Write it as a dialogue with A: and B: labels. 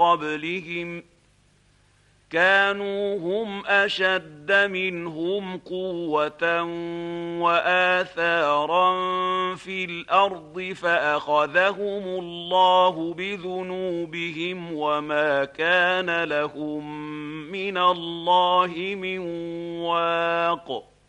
A: قبلهم كانوا هم أشد منهم قوة وآثارا في الأرض فأخذهم الله بذنوبهم وما كان لهم من الله من واق